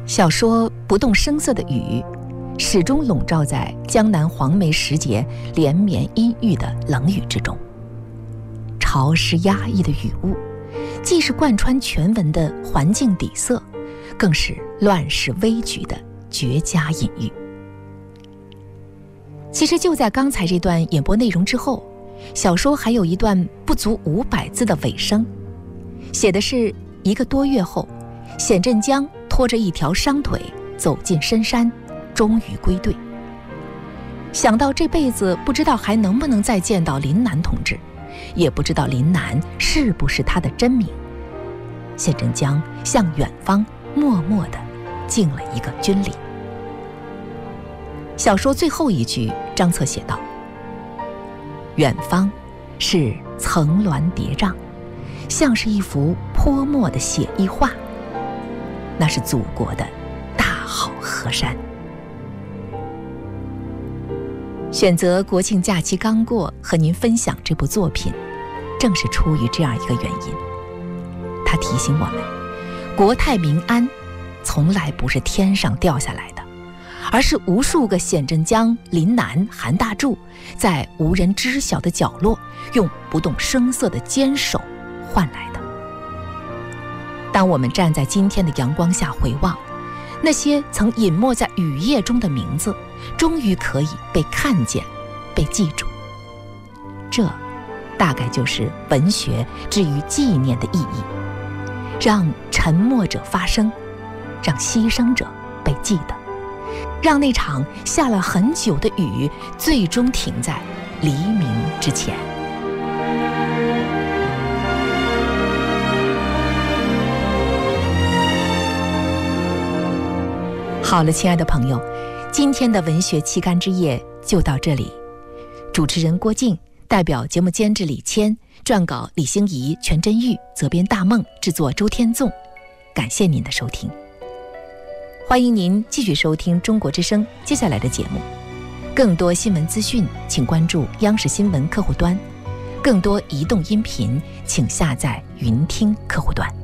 小说不动声色的雨，始终笼罩在江南黄梅时节连绵阴郁的冷雨之中。潮湿压抑的雨雾，既是贯穿全文的环境底色，更是乱世危局的绝佳隐喻。其实就在刚才这段演播内容之后，小说还有一段不足500字的尾声，写的是1个多月后，显振江拖着一条伤腿走进深山，终于归队。想到这辈子不知道还能不能再见到林南同志，也不知道林南是不是他的真名，显振江向远方默默地敬了一个军礼。小说最后一句，张策写道：远方是层峦叠嶂，像是一幅泼墨的写意画，那是祖国的大好河山。选择国庆假期刚过和您分享这部作品，正是出于这样一个原因。它提醒我们，国泰民安从来不是天上掉下来的，而是无数个显振江、林南、韩大柱在无人知晓的角落，用不动声色的坚守换来的。当我们站在今天的阳光下回望，那些曾隐没在雨夜中的名字，终于可以被看见，被记住。这大概就是文学至于纪念的意义，让沉默者发声，让牺牲者被记得，让那场下了很久的雨最终停在黎明之前。好了，亲爱的朋友，今天的文学期刊之夜就到这里。主持人郭靖，代表节目监制李谦，撰稿李欣怡、全真玉，责编大梦，制作周天纵。感谢您的收听，欢迎您继续收听中国之声接下来的节目。更多新闻资讯请关注央视新闻客户端，更多移动音频请下载云听客户端。